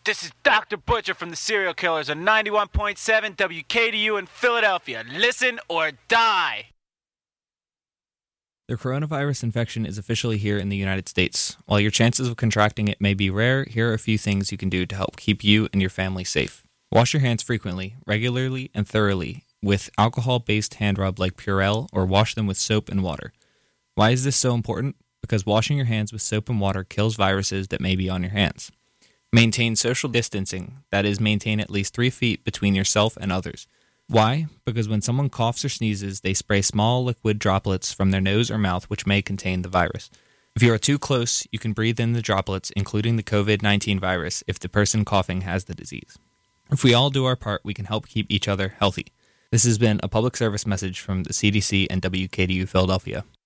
This is Dr. Butcher from the Serial Killers on 91.7 WKDU in Philadelphia. Listen or die. The coronavirus infection is officially here in the United States. While your chances of contracting it may be rare, here are a few things you can do to help keep you and your family safe. Wash your hands frequently, regularly, and thoroughly with alcohol-based hand rub like Purell, or wash them with soap and water. Why is this so important? Because washing your hands with soap and water kills viruses that may be on your hands. Maintain social distancing, that is, maintain at least 3 feet between yourself and others. Why? Because when someone coughs or sneezes, they spray small liquid droplets from their nose or mouth which may contain the virus. If you are too close, you can breathe in the droplets, including the COVID-19 virus, if the person coughing has the disease. If we all do our part, we can help keep each other healthy. This has been a public service message from the CDC and WKDU Philadelphia.